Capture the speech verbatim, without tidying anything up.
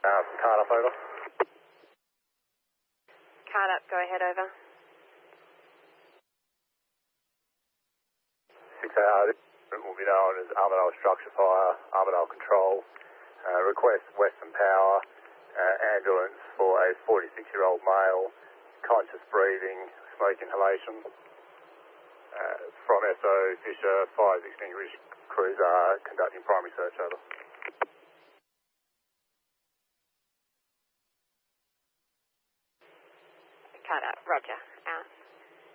Uh, from Cardiff, over. Cardiff, go ahead, over. six A, this will be known as Armadale Structure Fire, Armadale Control. Uh, request Western Power uh, ambulance for a forty-six-year-old male, conscious breathing, smoke inhalation. Uh, from S O Fisher, fire extinguished crews are conducting primary search, over. Cardiff, roger.